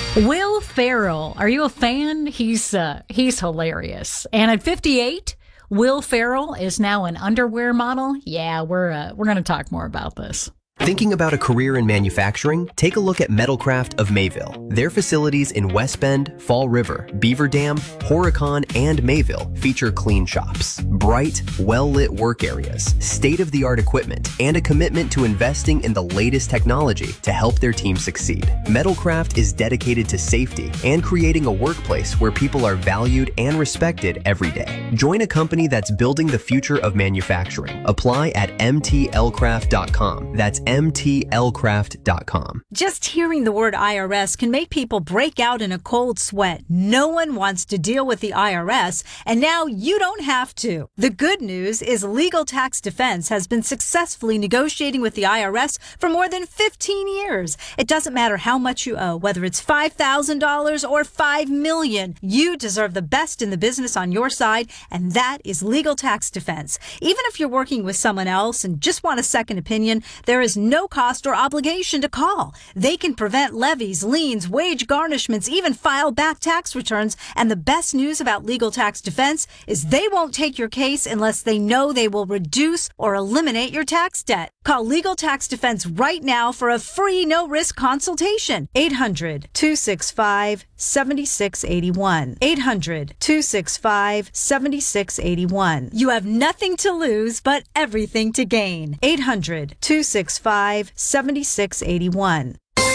Will Ferrell, are you a fan? He's hilarious. And at 58, Will Ferrell is now an underwear model. Yeah, we're going to talk more about this. Thinking about a career in manufacturing? Take a look at Metalcraft of Mayville. Their facilities in West Bend, Fall River, Beaver Dam, Horicon, and Mayville feature clean shops, bright, well-lit work areas, state-of-the-art equipment, and a commitment to investing in the latest technology to help their team succeed. Metalcraft is dedicated to safety and creating a workplace where people are valued and respected every day. Join a company that's building the future of manufacturing. Apply at mtlcraft.com. That's mtlcraft.com. Just hearing the word IRS can make people break out in a cold sweat. No one wants to deal with the IRS, and now you don't have to. The good news is Legal Tax Defense has been successfully negotiating with the IRS for more than 15 years. It doesn't matter how much you owe, whether it's $5,000 or $5 million. You deserve the best in the business on your side, and that is Legal Tax Defense. Even if you're working with someone else and just want a second opinion, there is no cost or obligation to call. They can prevent levies, liens, wage garnishments, even file back tax returns. And the best news about Legal Tax Defense is they won't take your case unless they know they will reduce or eliminate your tax debt. Call Legal Tax Defense right now for a free no-risk consultation. 800-265-7681. 800-265-7681. You have nothing to lose but everything to gain. 800-265-7681.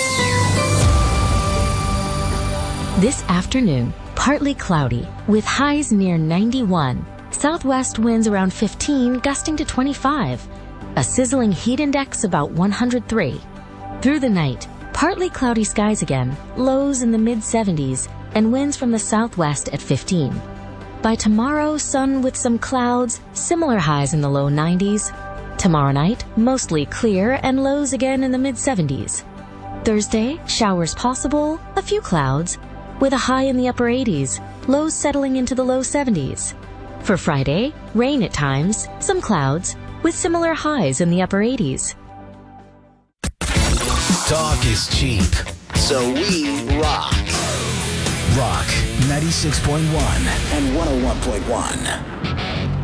This afternoon, partly cloudy with highs near 91. Southwest winds around 15, gusting to 25. A sizzling heat index about 103. Through the night, partly cloudy skies again, lows in the mid-70s, and winds from the southwest at 15. By tomorrow, sun with some clouds, similar highs in the low 90s. Tomorrow night, mostly clear and lows again in the mid-70s. Thursday, showers possible, a few clouds, with a high in the upper 80s, lows settling into the low 70s. For Friday, rain at times, some clouds, with similar highs in the upper 80s. Talk is cheap, so we rock. Rock 96.1 and 101.1.